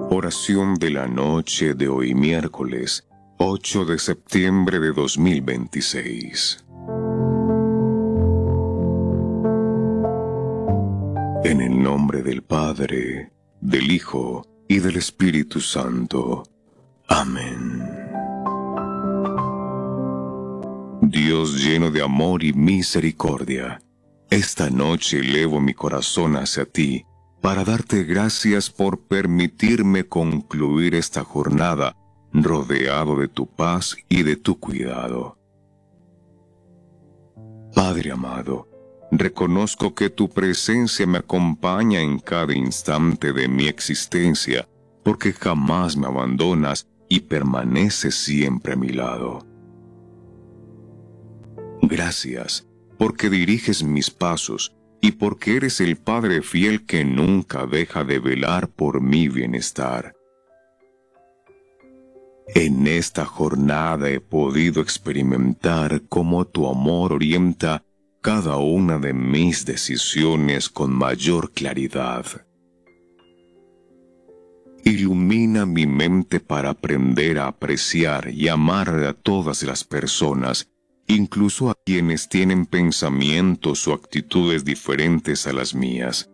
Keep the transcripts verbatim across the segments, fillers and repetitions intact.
Oración de la noche de hoy miércoles, ocho de septiembre de dos mil veintiséis. En el nombre del Padre, del Hijo y del Espíritu Santo. Amén. Dios lleno de amor y misericordia, esta noche elevo mi corazón hacia ti para darte gracias por permitirme concluir esta jornada rodeado de tu paz y de tu cuidado. Padre amado, reconozco que tu presencia me acompaña en cada instante de mi existencia, porque jamás me abandonas y permaneces siempre a mi lado. Gracias, porque diriges mis pasos y porque eres el Padre fiel que nunca deja de velar por mi bienestar. En esta jornada he podido experimentar cómo tu amor orienta cada una de mis decisiones con mayor claridad. Ilumina mi mente para aprender a apreciar y amar a todas las personas, incluso a quienes tienen pensamientos o actitudes diferentes a las mías.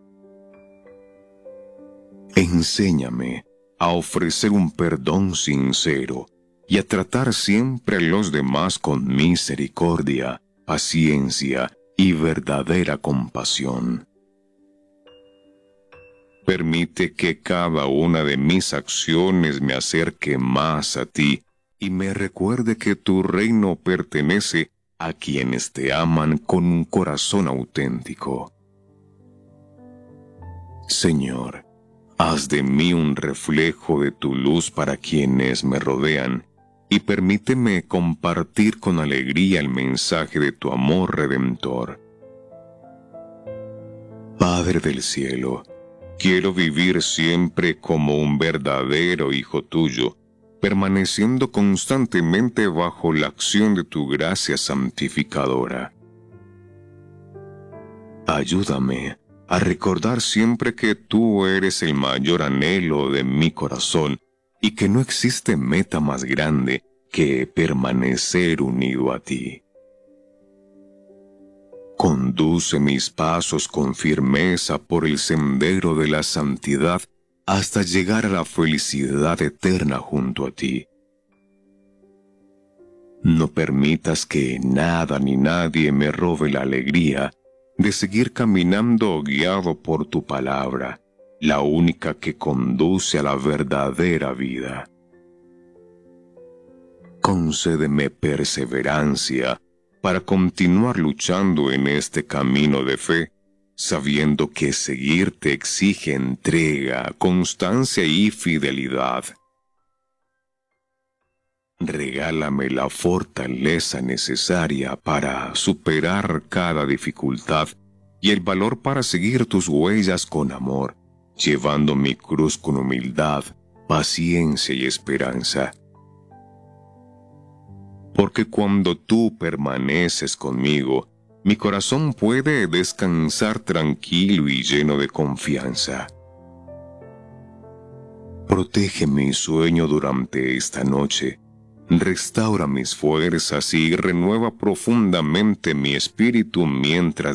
Enséñame a ofrecer un perdón sincero y a tratar siempre a los demás con misericordia, paciencia y verdadera compasión. Permite que cada una de mis acciones me acerque más a ti y me recuerde que tu reino pertenece a quienes te aman con un corazón auténtico. Señor, haz de mí un reflejo de tu luz para quienes me rodean y permíteme compartir con alegría el mensaje de tu amor redentor. Padre del cielo, quiero vivir siempre como un verdadero hijo tuyo, permaneciendo constantemente bajo la acción de tu gracia santificadora. Ayúdame a recordar siempre que tú eres el mayor anhelo de mi corazón y que no existe meta más grande que permanecer unido a ti. Conduce mis pasos con firmeza por el sendero de la santidad hasta llegar a la felicidad eterna junto a ti. No permitas que nada ni nadie me robe la alegría de seguir caminando guiado por tu palabra, la única que conduce a la verdadera vida. Concédeme perseverancia para continuar luchando en este camino de fe, sabiendo que seguirte exige entrega, constancia y fidelidad. Regálame la fortaleza necesaria para superar cada dificultad y el valor para seguir tus huellas con amor, llevando mi cruz con humildad, paciencia y esperanza. Porque cuando tú permaneces conmigo, mi corazón puede descansar tranquilo y lleno de confianza. Protege mi sueño durante esta noche, restaura mis fuerzas y renueva profundamente mi espíritu mientras